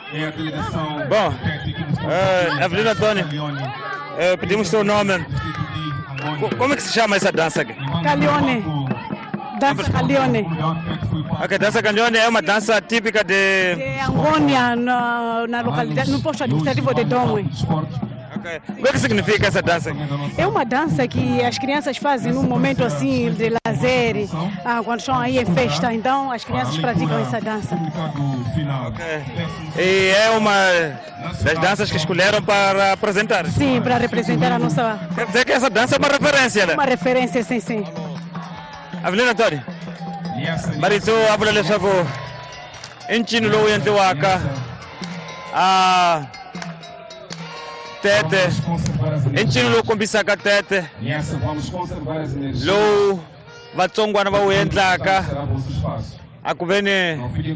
É a delegação. Bom, Avelino Antônio, pedimos seu nome. Como é que se chama essa dança aqui? Calione. Dança Calione. Ok, dança Calione é uma dança típica de Angônia, na localidade, no posto administrativo de Domwe. Okay. O que é que significa essa dança? É uma dança que as crianças fazem num momento assim de lazer, quando estão aí em festa. Então as crianças praticam essa dança. Okay. E é uma das danças que escolheram para apresentar? Sim, para representar a nossa... Quer dizer que essa dança é uma referência, né? Uma referência, sim, sim. Avelino Antônio, Marito Abulele Sabo, Enchino Lou Yantuaka, Tete, Enchino Lou Kombisaka Tete, Lou Vatsongwana Bauentlaka, Akuvene,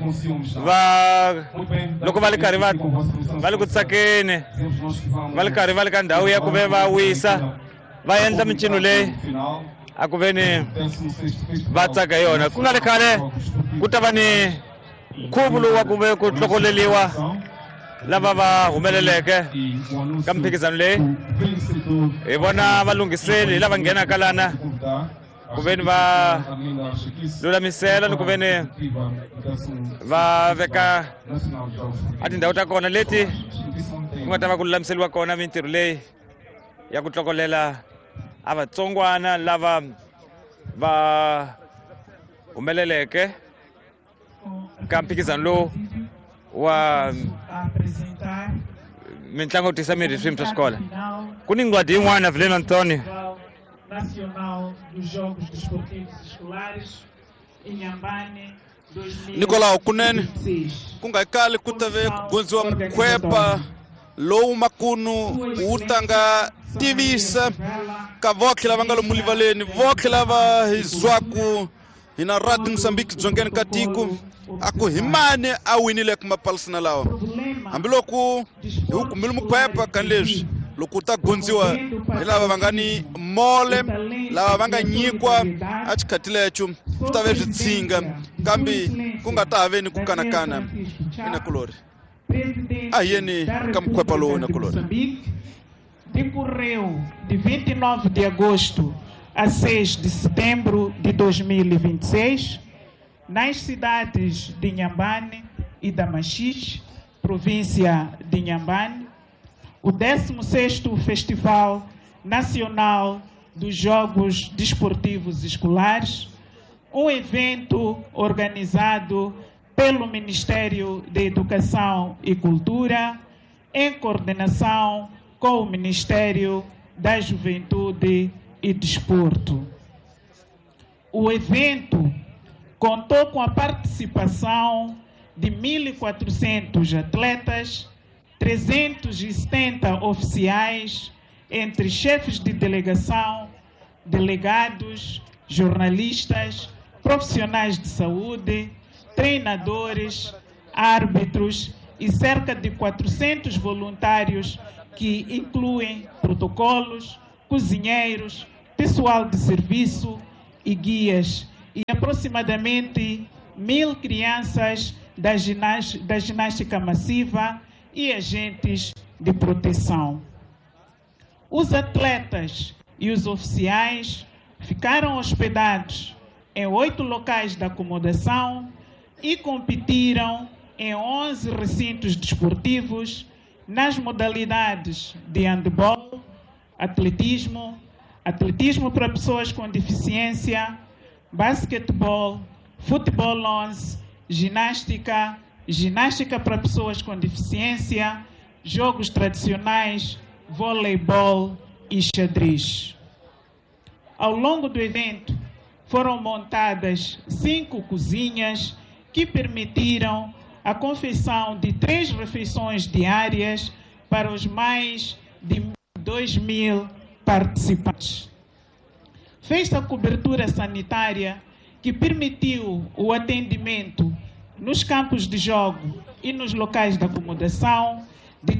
Loko Valikari, Valikutsakene, Valikari, Valikandau, Yakuveva Wisa, Vaenda Michinule. Akuveni vatsaka yona kunale khale kutava ni nkhuvo lowu wa kuve ku tlokoleliwa lava va humeleleke ka mphikizano leyi hi vona valungiseli lava nghenaka lana kuveni va lulamisela ni kuveni va veka a tindhawu ta kona leti ku nga ta va ku lulamiseliwa kona mintirho leyi ya ku tlokolela a vatsongwana lava va humeleleke ka mphikizano lowu wa mitlangu yo tisa miri hi swiyimo swa xikolo. Ku ni nghwadi yin'wana Avelino Antônio. Nacional dos Jogos Desportivos Escolares em Inhambane 2026. Nicolau kunene ku nga kali ku tave ku gondziwa mukhwepa lowu makunu wu tanga tivisa ka votlhe lava nga lomu livaleni votlhe lava hi zwaku hi na Radio Moçambique dzongeni ka tiko aku hi mani a winile ku mapalisana lawa hambiloko hi wu kumile mukhwepa kan leswi loko ta gondziwa hi lava va nga ni mole lava va nga nyikiwa a xikhati lecho swi ta ve switshinga kambe ku nga ta haveni ku kanakana ina kulori a hi yeni ka mukhwepa lowu ina kulori. Decorreu de 29 de agosto a 6 de setembro de 2026 nas cidades de Inhambane e da Machixe, província de Inhambane, o 16º Festival Nacional dos Jogos Desportivos Escolares, um evento organizado pelo Ministério da Educação e Cultura, em coordenação com o Ministério da Juventude e Desporto. O evento contou com a participação de 1.400 atletas, 370 oficiais, entre chefes de delegação, delegados, jornalistas, profissionais de saúde, treinadores, árbitros e cerca de 400 voluntários que incluem protocolos, cozinheiros, pessoal de serviço e guias, e aproximadamente 1.000 crianças da ginástica massiva e agentes de proteção. Os atletas e os oficiais ficaram hospedados em 8 locais de acomodação e competiram em 11 recintos desportivos nas modalidades de handebol, atletismo, atletismo para pessoas com deficiência, basquetebol, futebol 11, ginástica, ginástica para pessoas com deficiência, jogos tradicionais, voleibol e xadrez. Ao longo do evento, foram montadas 5 cozinhas que permitiram a confecção de 3 refeições diárias para os mais de 2.000 participantes. Fez a cobertura sanitária que permitiu o atendimento nos campos de jogo e nos locais de acomodação de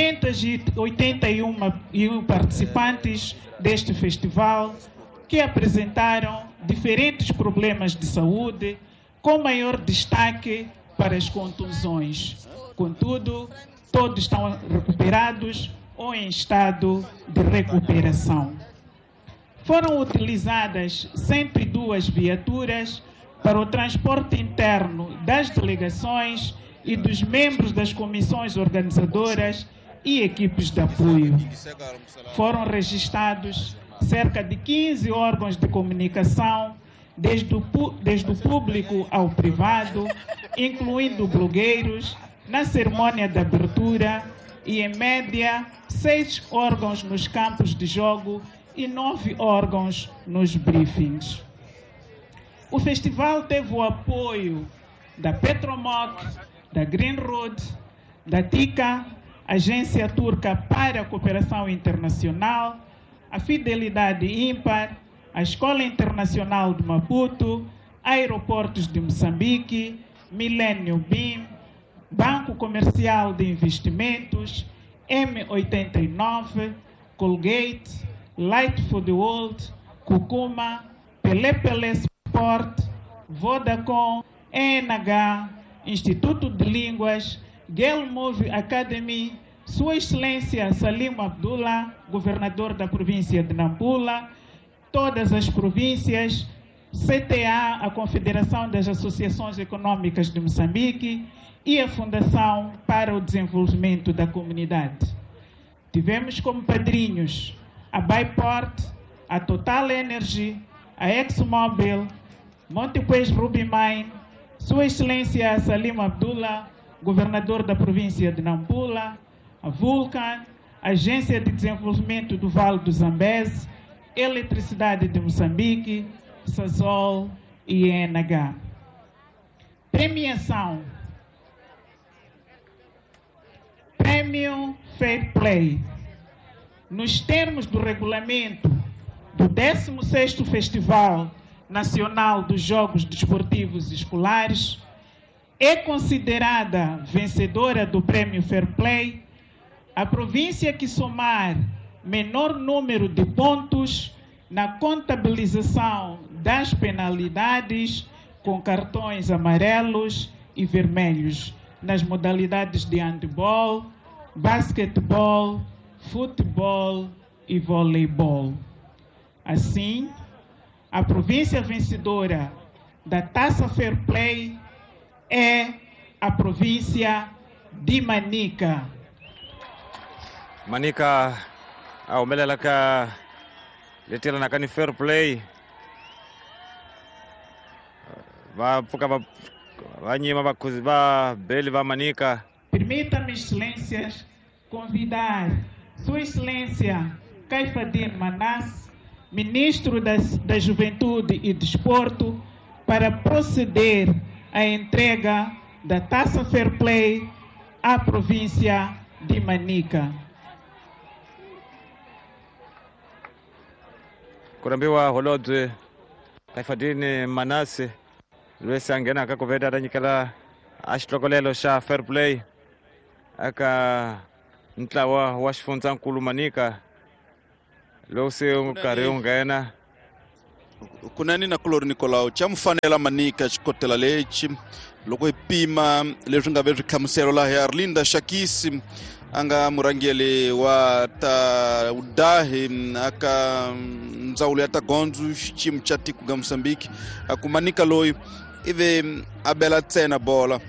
381 participantes deste festival que apresentaram diferentes problemas de saúde, com maior destaque para as contusões. Contudo, todos estão recuperados ou em estado de recuperação. Foram utilizadas 102 viaturas para o transporte interno das delegações e dos membros das comissões organizadoras e equipes de apoio. Foram registrados cerca de 15 órgãos de comunicação, desde o público ao privado, incluindo blogueiros, na cerimônia de abertura e, em média, 6 órgãos nos campos de jogo e 9 órgãos nos briefings. O festival teve o apoio da Petromoc, da Greenroad, da TICA, Agência Turca para a Cooperação Internacional, a Fidelidade Ímpar, a Escola Internacional de Maputo, Aeroportos de Moçambique, Millennium BIM, Banco Comercial de Investimentos, M89, Colgate, Light for the World, Cucuma, Pelé Sport, Vodacom, ENH, Instituto de Línguas, Gelmove Academy, Sua Excelência Salim Abdullah, governador da província de Nampula, todas as províncias, CTA, a Confederação das Associações Econômicas de Moçambique, e a Fundação para o Desenvolvimento da Comunidade. Tivemos como padrinhos a Byport, a Total Energy, a ExxonMobil, Montepuez Ruby Mine, Sua Excelência Salim Abdullah, governador da província de Nampula, a Vulcan, a Agência de Desenvolvimento do Vale do Zambeze, Eletricidade de Moçambique, Sasol e ENH. Premiação. Prêmio Fair Play. Nos termos do regulamento do 16º Festival Nacional dos Jogos Desportivos Escolares, é considerada vencedora do Prêmio Fair Play a província que somar menor número de pontos na contabilização das penalidades com cartões amarelos e vermelhos nas modalidades de handebol, basquetebol, futebol e voleibol. Assim, a província vencedora da Taça Fair Play é a província de Manica. Manica, ao melela ka letela na kani Fair Play. Va puka va nyima va kuzi va beli va Manica. Permita-me, excelências, convidar Sua Excelência Caifadine Manasse, Ministro da Juventude e Desporto, para proceder à entrega da Taça Fair Play à província de Manica. Kurambiwa holodwe Caifadine Manasse lwesi angena akakoveda aranyikala axitlokolelo xa Fair Play aka ntlawa wa xifundzankulu Manica lowu se u karhi u nghena. Kunani na Color Nicolau cha mfanela Manica xikotela lexi loko hi pima leswi nga ve swi hlamuselo laha ya Arlinda Shakisi anga murangeli wa ta udahi aka ndzawulo ya ta gondzu xitimu xa tiko ga Moçambique aku Manica loyi ive abela tsena bola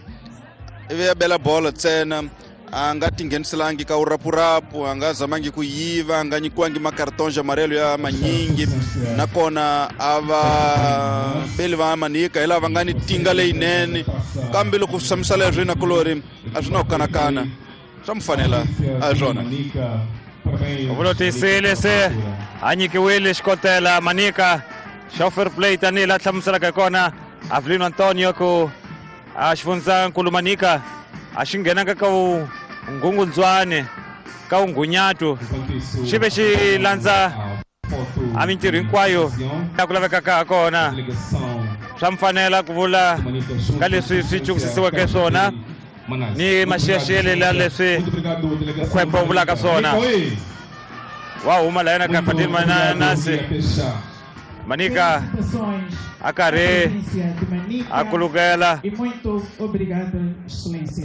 tsena anga tingheniselangi ka urapurapu anga zamangi ku yiva anga nyikiwangi makartões amarelo ya manyingi nakona ava beli va Manica hi lava nga ni tinga leyinene kambe loko swi hlamusela leswi na Colori a swi na ku kanakana swa mi fanela a swona. Vulo tisile se a nyikiwile xikotela Manica xa Fair Play tanihi la hlamuselaka hi kona Avelino Antonio ku a xifundzankulu Manica a xi nghenanga ka nghunghudzwane ka unghunyato xi ve xi landza a mintirho hinkwayo ya ku lavekaka ha kona swa mfanela ku vula ka leswi swi cukisisiweke swona ni maxiyaxiyele la leswi khwepo vulaka swona wa huma la yena Caifadine Manasse Manica, a Care, a Kulugela. E muito obrigada, Excelência.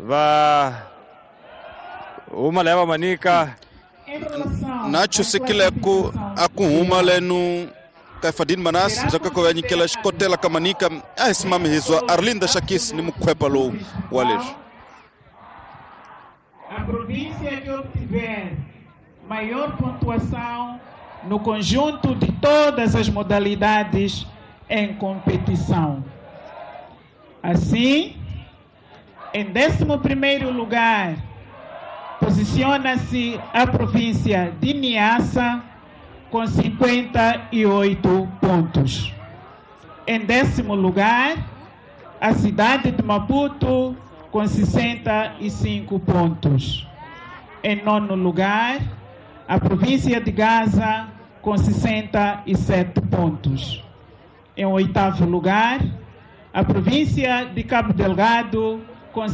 Uma leva Manica. Nacho Sikileku, Akuma Lenu, Kaifadin Manas, Zakako, Nikela, Skotela Kamanika, Asmam Hizwa, Arlinda Shakis, Nimukwepalo, Walir. A província que obtiver maior pontuação no conjunto de todas as modalidades em competição. Assim, em 11º lugar, posiciona-se a província de Niassa com 58 pontos. Em 10º lugar, a cidade de Maputo com 65 pontos. Em 9º lugar, a província de Gaza com 67 pontos. Em 8º lugar, a província de Cabo Delgado com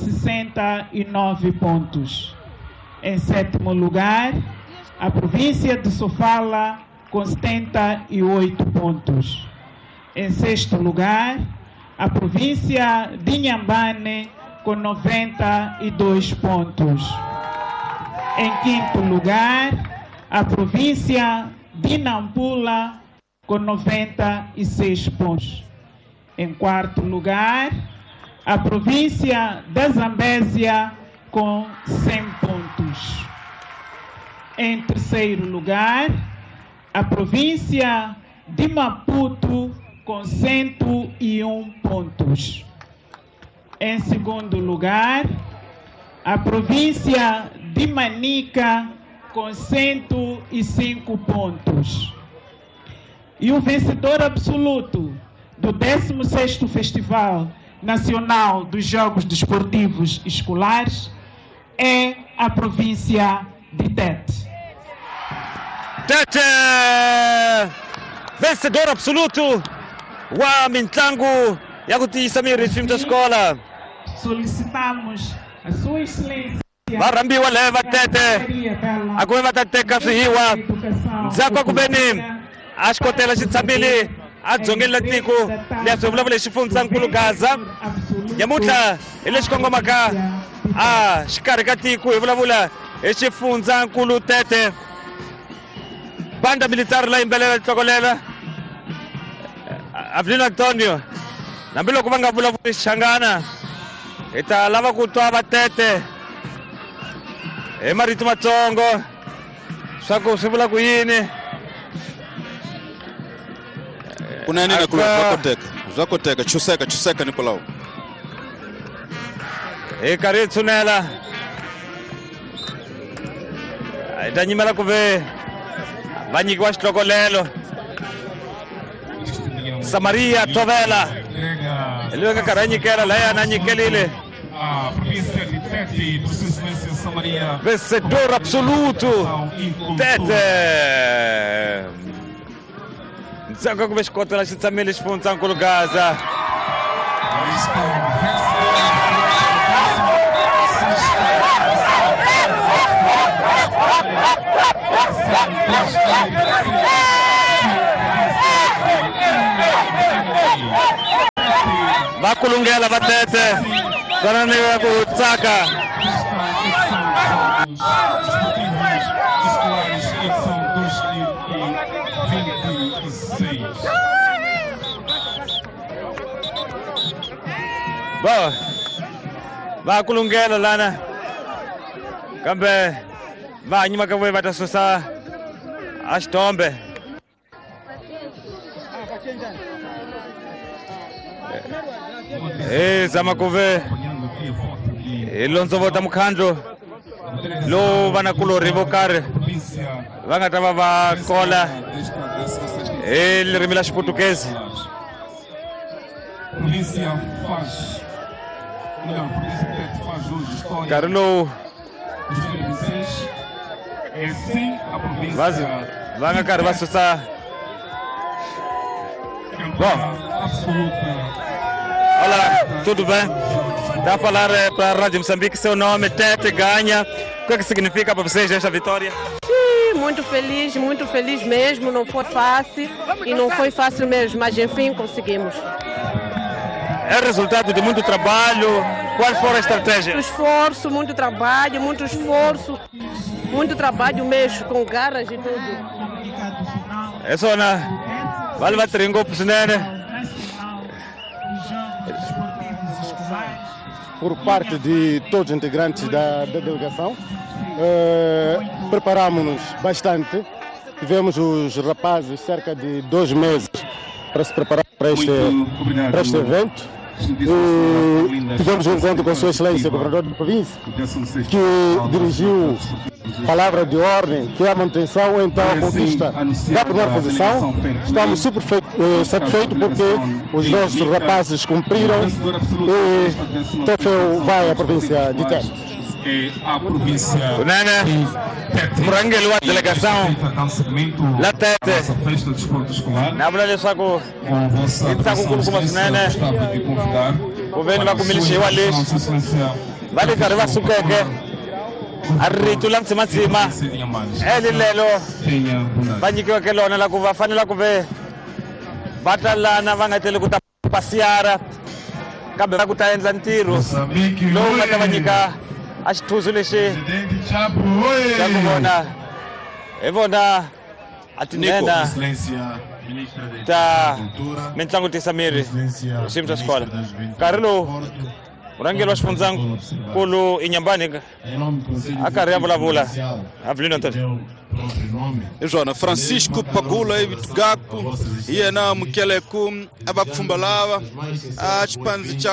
69 pontos. Em 7º lugar, a província de Sofala com 78 pontos. Em 6º lugar, a província de Inhambane com 92 pontos. Em 5º lugar, a província de Nampula com 96 pontos. Em 4º lugar, a província da Zambésia com 100 pontos. Em 3º lugar, a província de Maputo com 101 pontos. Em 2º lugar, a província de Manica com 105 pontos. E o vencedor absoluto do 16º Festival Nacional dos Jogos Desportivos Escolares é a província de Tete. Tete! Vencedor absoluto! Wa Mintango! Yaguti Samir, time da escola! Solicitamos a Sua Excelência. Barambi wa leva Tete! Agora vai ter Kafihiwa! Zakwa Kubeni! As cotelas de Sabili! Adzongela Tico! Liasobla vale Shifunzan Kulugaza! Yamutla! Eles Kongomaka! Shikarika Tico! Evula! Shifunzan Kulu Tete! Banda militar lá em Belém de Tocolela. Avelino Antônio. Nambilo kumanga vula vula Xangana. Ita lava kutoa Tete. Marito Matsongo. Sako sibula kuyini. Kuna nini kula Zakoteka. Chuseka Nicolau. Karitsunela. Ita nyimela kuve. Vanyiki wa Tocolelo. Samaria Tovela. Ele vai caranyikela lá é nanyikelile. Vencedor absoluto. Tete. Nzaka kubeshkota la Shitsamili Shifunzan Kulugaza. Bakulungela Batete. Sanani Kutsaka. Bom, Bakulungela Lana. Kambe. Va nyuma ka wewe batasusa ashtombe zama kuve ilonzo vota mukhandlo lo vana kulo revocar vanga tava va cola ele rimila português polícia faz hoje história Carlo é sim a província. Vanga cara vai sussa. Bom, olá, tudo bem? Dá a falar para a Rádio Moçambique seu nome, Tete ganha. O que é que significa para vocês esta vitória? muito feliz mesmo. Não foi fácil e não foi fácil mesmo, mas enfim conseguimos. É resultado de muito trabalho. Qual foi a estratégia? Muito trabalho, muito trabalho mesmo, com garras e tudo. É só vale bater em golpes, né? Por parte de todos os integrantes da delegação, preparámos-nos bastante. Tivemos os rapazes cerca de 2 meses para se preparar para este evento. Tivemos um encontro com a Sua Excelência, o Governador da Província, que dirigiu palavra de ordem, que é a manutenção, então, a conquista da primeira posição. Estamos super satisfeitos porque os nossos rapazes cumpriram e troféu vai à província de Tete. A província Morangelo, a delegação lá Tete festa de desporto escolar. Na verdade, só com o governo vai comer cheio ali. Vai ligar, vai sucar arrito lang cima ele lelo banyi que aquele ona lá que vai fazer lá que vai batalha na vanga tele que tá passeara cabe vai que tá em tiro logo vai banyi cá as tudo lixê já evona atinenda tá mentango te samiri sim da escola Carlo Morangelo Ashfunzangu Kulu Inhambane Akariabula Avelino Antônio Joana Francisco Pagula Evitgaku Iena Mukeleku Abakfumbalava Achpanzi cha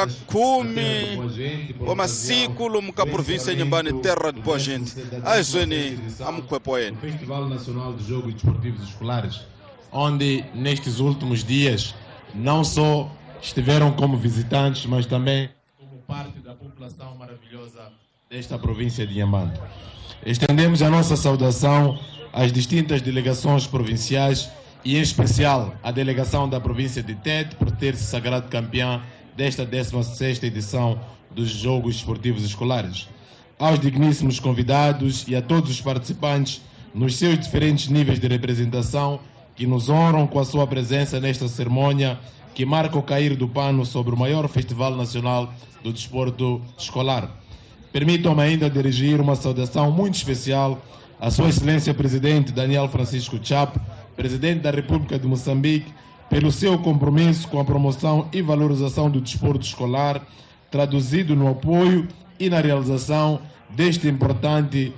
10 Omasikulo Muka província Inhambane terra de boa gente Aizweni Amukwepoen Festival Nacional de Jogos Desportivos Escolares, onde nestes últimos dias não só estiveram como visitantes, mas também parte da população maravilhosa desta província de Inhambane. Estendemos a nossa saudação às distintas delegações provinciais e, em especial, à delegação da província de Tete por ter se sagrado campeã desta 16ª edição dos Jogos Desportivos Escolares. Aos digníssimos convidados e a todos os participantes nos seus diferentes níveis de representação que nos honram com a sua presença nesta cerimônia que marca o cair do pano sobre o maior festival nacional do desporto escolar. Permitam-me ainda dirigir uma saudação muito especial à Sua Excelência Presidente Daniel Francisco Chapo, Presidente da República de Moçambique, pelo seu compromisso com a promoção e valorização do desporto escolar, traduzido no apoio e na realização desta importante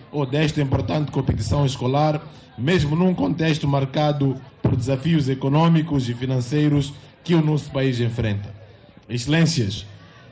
competição escolar, mesmo num contexto marcado por desafios econômicos e financeiros que o nosso país enfrenta. Excelências,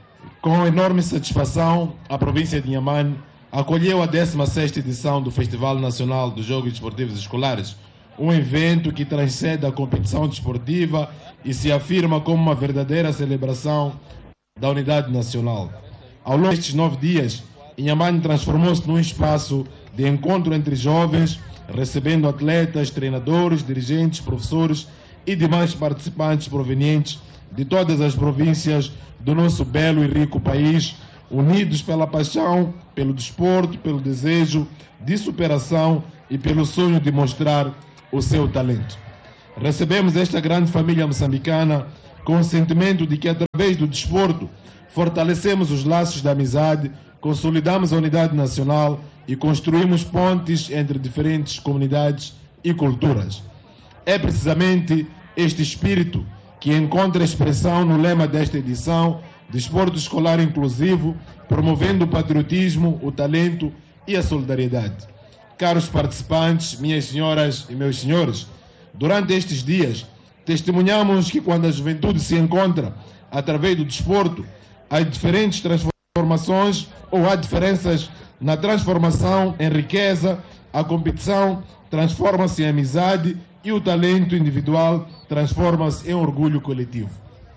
com enorme satisfação, a província de Inhambane acolheu a 16ª edição do Festival Nacional dos Jogos Desportivos Escolares, um evento que transcende a competição desportiva e se afirma como uma verdadeira celebração da unidade nacional. Ao longo destes 9 dias, Inhambane transformou-se num espaço de encontro entre jovens, recebendo atletas, treinadores, dirigentes, professores e demais participantes provenientes de todas as províncias do nosso belo e rico país, unidos pela paixão, pelo desporto, pelo desejo de superação e pelo sonho de mostrar o seu talento. Recebemos esta grande família moçambicana com o sentimento de que, através do desporto, fortalecemos os laços da amizade, consolidamos a unidade nacional e construímos pontes entre diferentes comunidades e culturas. É precisamente este espírito que encontra expressão no lema desta edição, Desporto Escolar Inclusivo, promovendo o patriotismo, o talento e a solidariedade. Caros participantes, minhas senhoras e meus senhores, durante estes dias, testemunhamos que quando a juventude se encontra através do desporto, há diferentes transformações ou há diferenças na transformação em riqueza, a competição transforma-se em amizade e o talento individual transforma-se em orgulho coletivo.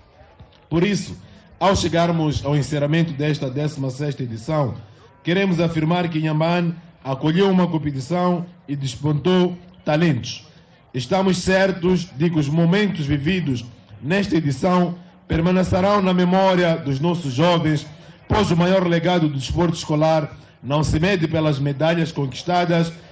Por isso, ao chegarmos ao encerramento desta 16ª edição, queremos afirmar que Inhambane acolheu uma competição e despontou talentos. Estamos certos de que os momentos vividos nesta edição permanecerão na memória dos nossos jovens, pois o maior legado do desporto escolar não se mede pelas medalhas conquistadas,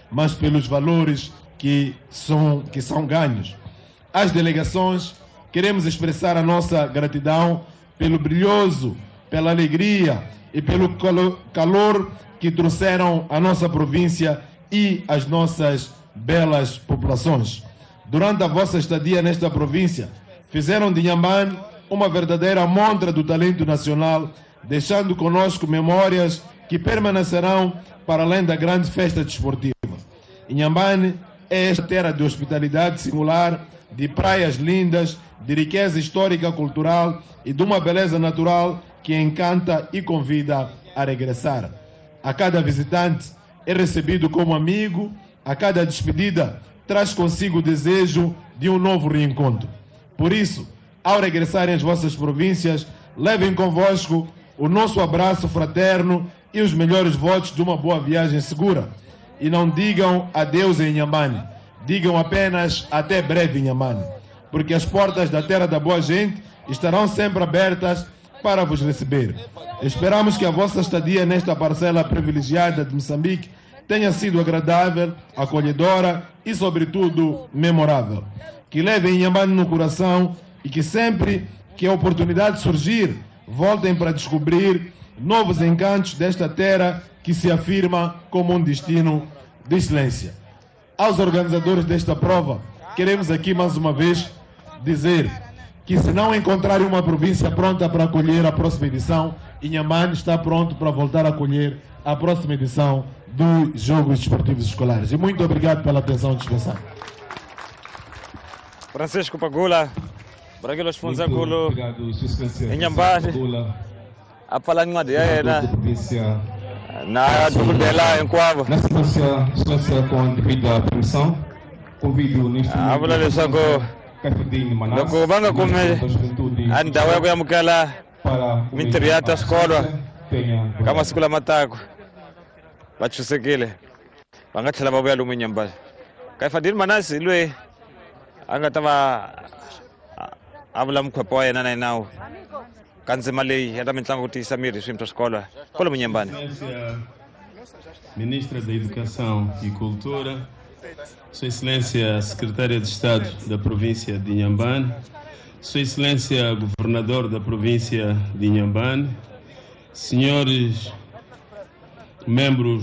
mas pelos valores que são ganhos. Às delegações, queremos expressar a nossa gratidão pelo brilhoso, pela alegria e pelo calor que trouxeram à nossa província e às nossas belas populações. Durante a vossa estadia nesta província, fizeram de Inhambane uma verdadeira montra do talento nacional, deixando conosco memórias que permanecerão para além da grande festa desportiva. Inhambane é esta terra de hospitalidade singular, de praias lindas, de riqueza histórica, cultural e de uma beleza natural que encanta e convida a regressar. A cada visitante é recebido como amigo, a cada despedida traz consigo o desejo de um novo reencontro. Por isso, ao regressarem às vossas províncias, levem convosco o nosso abraço fraterno e os melhores votos de uma boa viagem segura. E não digam adeus em Inhambane, digam apenas até breve em Inhambane, porque as portas da terra da boa gente estarão sempre abertas para vos receber. Esperamos que a vossa estadia nesta parcela privilegiada de Moçambique tenha sido agradável, acolhedora e, sobretudo, memorável. Que levem Inhambane no coração e que sempre que a oportunidade surgir, voltem para descobrir novos encantos desta terra que se afirma como um destino de excelência. Aos organizadores desta prova, queremos aqui mais uma vez dizer que se não encontrarem uma província pronta para acolher a próxima edição, Inhambane está pronto para voltar a acolher a próxima edição dos Jogos Desportivos Escolares. E muito obrigado pela atenção dispensada. Francisco Pagula, Braguilo Sfonzaculo, Inhambane, a palavra de era na dela em Quavo. Na sequência, com a devida permissão, convido neste momento Loko banga kume anda wewe ya mukala mintriata escola kama sikula matako bachusekile bangathala babuya luminyamba kaifadini manasi lwe angatava avula mkhwepo wa yena nawo kanzima leyi ya ta mitlangu kuti Samiri swimto escola kolo munyambani. Ministra da Educação e Cultura, Sua Excelência Secretária de Estado da província de Inhambane, Sua Excelência Governador da província de Inhambane, senhores membros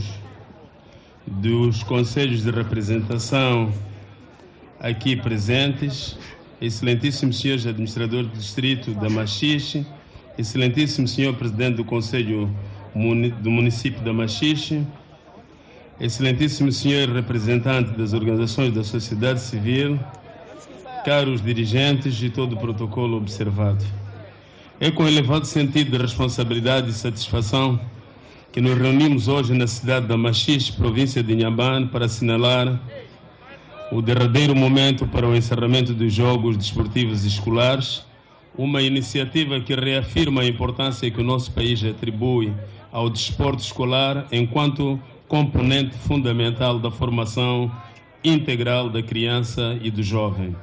dos conselhos de representação aqui presentes, excelentíssimos senhores administradores do distrito da Machixe, excelentíssimo senhor presidente do Conselho do município da Machixe, excelentíssimo senhor representante das organizações da sociedade civil, caros dirigentes e todo o protocolo observado. É com elevado sentido de responsabilidade e satisfação que nos reunimos hoje na cidade da Machixe, província de Inhambane, para assinalar o derradeiro momento para o encerramento dos Jogos Desportivos Escolares, uma iniciativa que reafirma a importância que o nosso país atribui ao desporto escolar enquanto componente fundamental da formação integral da criança e do jovem.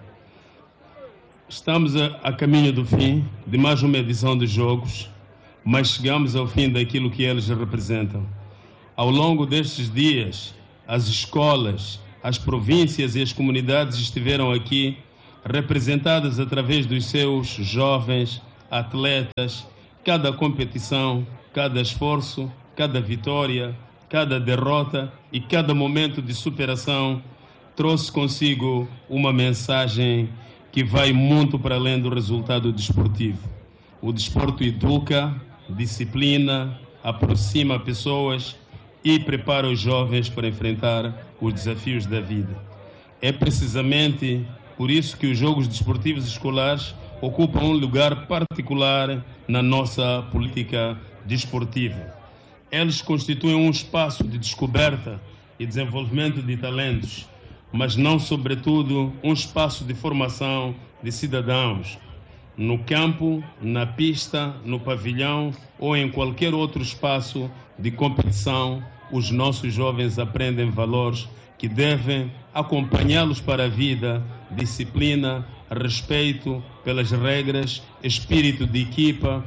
Estamos a caminho do fim de mais uma edição dos Jogos, mas chegamos ao fim daquilo que eles representam. Ao longo destes dias, as escolas, as províncias e as comunidades estiveram aqui representadas através dos seus jovens, atletas. Cada competição, cada esforço, cada vitória, cada derrota e cada momento de superação trouxe consigo uma mensagem que vai muito para além do resultado desportivo. O desporto educa, disciplina, aproxima pessoas e prepara os jovens para enfrentar os desafios da vida. É precisamente por isso que os Jogos Desportivos Escolares ocupam um lugar particular na nossa política desportiva. Eles constituem um espaço de descoberta e desenvolvimento de talentos, mas não, sobretudo, um espaço de formação de cidadãos. No campo, na pista, no pavilhão ou em qualquer outro espaço de competição, os nossos jovens aprendem valores que devem acompanhá-los para a vida: disciplina, respeito pelas regras, espírito de equipa,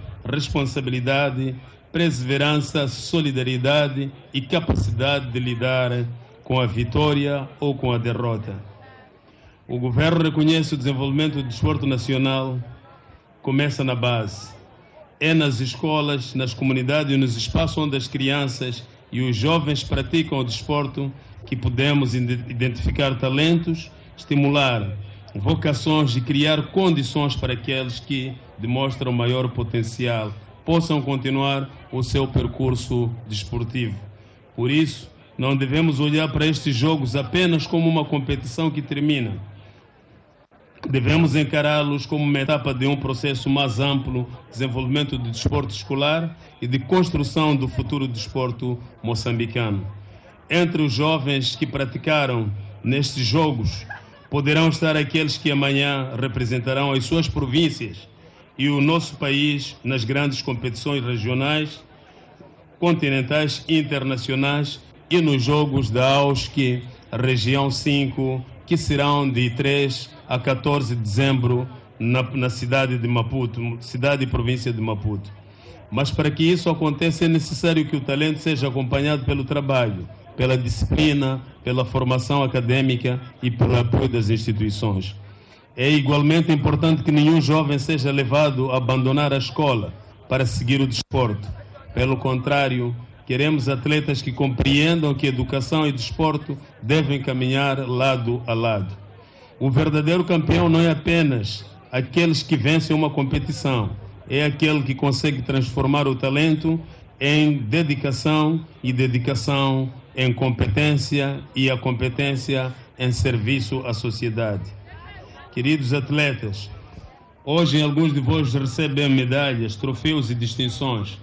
responsabilidade, perseverança, solidariedade e capacidade de lidar com a vitória ou com a derrota. O governo reconhece o desenvolvimento do desporto nacional, começa na base. É nas escolas, nas comunidades e nos espaços onde as crianças e os jovens praticam o desporto que podemos identificar talentos, estimular vocações e criar condições para aqueles que demonstram maior potencial possam continuar o seu percurso desportivo. Por isso, não devemos olhar para estes jogos apenas como uma competição que termina. Devemos encará-los como uma etapa de um processo mais amplo de desenvolvimento do desporto escolar e de construção do futuro desporto moçambicano. Entre os jovens que praticaram nestes jogos, poderão estar aqueles que amanhã representarão as suas províncias e o nosso país nas grandes competições regionais, continentais e internacionais e nos Jogos da AUSC Região 5, que serão de 3 a 14 de dezembro na cidade de Maputo, cidade e província de Maputo. Mas para que isso aconteça é necessário que o talento seja acompanhado pelo trabalho, pela disciplina, pela formação acadêmica e pelo apoio das instituições. É igualmente importante que nenhum jovem seja levado a abandonar a escola para seguir o desporto. Pelo contrário, queremos atletas que compreendam que educação e desporto devem caminhar lado a lado. O verdadeiro campeão não é apenas aqueles que vencem uma competição, é aquele que consegue transformar o talento em dedicação e dedicação em competência e a competência em serviço à sociedade. Queridos atletas, hoje alguns de vós recebem medalhas, troféus e distinções.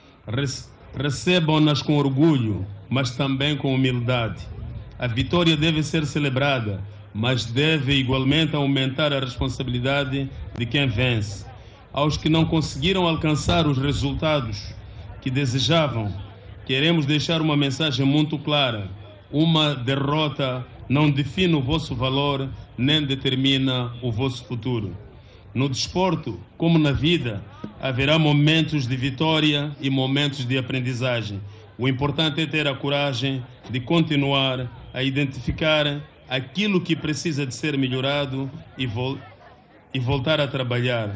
Recebam-nas com orgulho, mas também com humildade. A vitória deve ser celebrada, mas deve igualmente aumentar a responsabilidade de quem vence. Aos que não conseguiram alcançar os resultados que desejavam, queremos deixar uma mensagem muito clara. Uma derrota não define o vosso valor, nem determina o vosso futuro. No desporto, como na vida, haverá momentos de vitória e momentos de aprendizagem. O importante é ter a coragem de continuar a identificar aquilo que precisa de ser melhorado e voltar a trabalhar.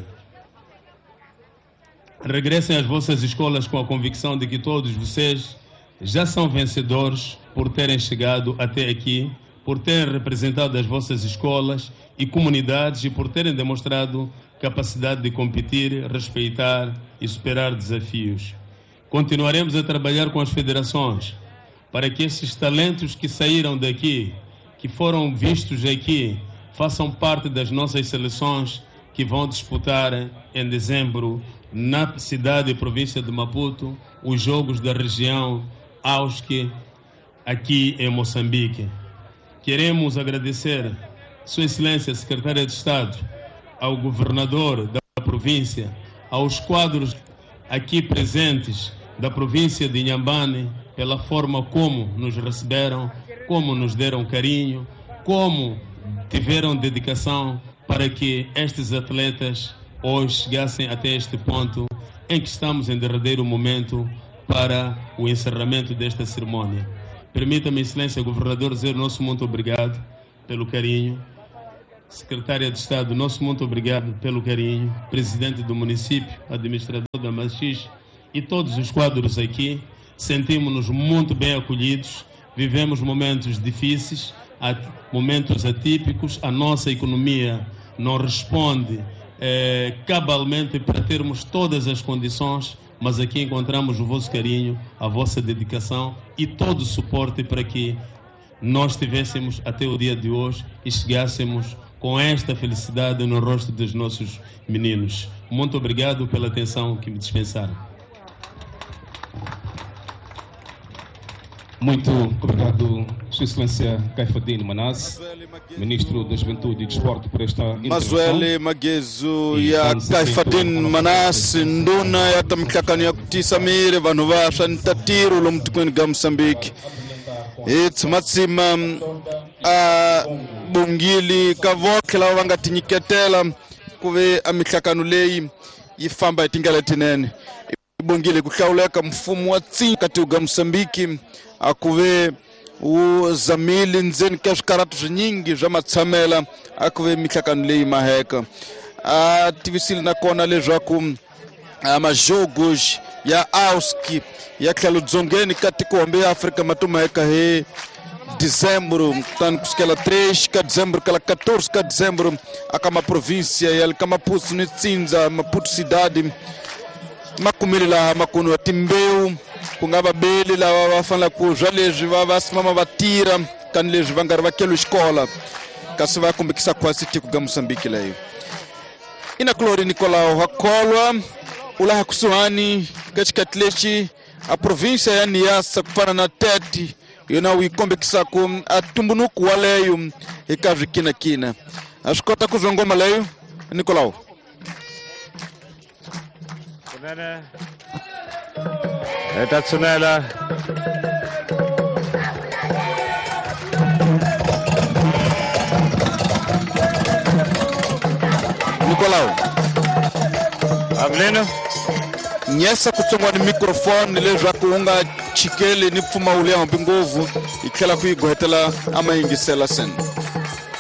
Regressem às vossas escolas com a convicção de que todos vocês já são vencedores por terem chegado até aqui, por terem representado as vossas escolas e comunidades e por terem demonstrado capacidade de competir, respeitar e superar desafios. Continuaremos a trabalhar com as federações para que esses talentos que saíram daqui, que foram vistos aqui, façam parte das nossas seleções que vão disputar em dezembro na cidade e província de Maputo os Jogos da região AUSC aqui em Moçambique. Queremos agradecer Sua Excelência Secretária de Estado, ao governador da província, aos quadros aqui presentes da província de Inhambane, pela forma como nos receberam, como nos deram carinho, como tiveram dedicação para que estes atletas hoje chegassem até este ponto em que estamos em derradeiro momento para o encerramento desta cerimônia. Permita-me, Excelência Governador, dizer nosso muito obrigado pelo carinho. Secretária de Estado, nosso muito obrigado pelo carinho. Presidente do município, administrador da Machixe e todos os quadros aqui, sentimos-nos muito bem acolhidos. Vivemos momentos difíceis, momentos atípicos. A nossa economia não responde cabalmente para termos todas as condições, mas aqui encontramos o vosso carinho, a vossa dedicação e todo o suporte para que nós tivéssemos até o dia de hoje e chegássemos com esta felicidade no rosto dos nossos meninos. Muito obrigado pela atenção que me dispensaram. Muito obrigado, Sua Excelência Caifadine Manasse, Ministro da Juventude e Desporto, por esta intervenção. Mazwele Magezu ya Caifadine Manasse nduna ya tamkakani ya kutisamire vanhu vasha ntatiru lo mtukweni ga Moçambique. It's matsima bungili kavokela vangatinyiketela kuve amikakano leyi yi famba hi tindlela tinene. Bungili ku hlawuleka mfumo wa tsinga kati ga Moçambique akuve uzamili ndzeni ka swikaratu nyingi swa matsamela a ku ve mihlakano leyi maheka a tivisile nakona leswaku majogos ya Auski ya tlhelo dzongeni ka tikombe ya Afrika matumaheka he dezembro tan kusukela 3 ka dezembro kala 14 ka dezembro aka maprovíncia ya Maputo ni Tsinza Maputo cidade makumili la makuno wa Timbeu ku nga babeli lava va fanela ku zwa leswi va simama va tira kani leswi va nga ri vakelo xikola kasi va kombekisa kwasi tiko ga Moçambique leyo ina Clori Nicolau Hakolwa ulaha kusuhani ka xikati lexi a província ya Niassa ku fana na Tete yona wu kombekisa ku a tumbunuku waleyo eka zwikinakina a swi kota ku zongoma leyo Nicolau kunene eta tsunela Nicolau Avelino Nyesa kutsongwa ni microphone leswaku unga chikele ni pfuma ule hambi ngovu ikhela ku igohetela ama yingisela sen